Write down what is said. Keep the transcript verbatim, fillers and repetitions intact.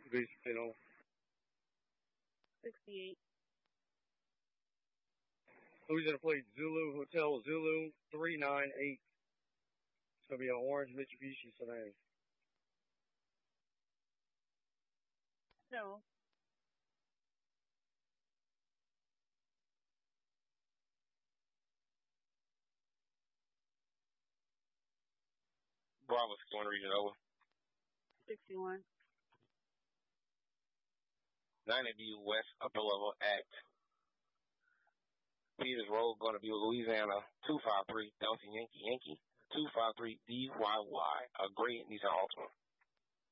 Base Pino. sixty-eight. Louisiana plate Zulu Hotel Zulu three nine eight. It's going to be an orange Mitsubishi sedan. No. Bravo, sixty-one region, over. sixty-one. ninety B West Upper Level at Peters Road, going to be Louisiana, two five three, Delta Yankee Yankee, two five three D Y Y, a gray Nissan Altima.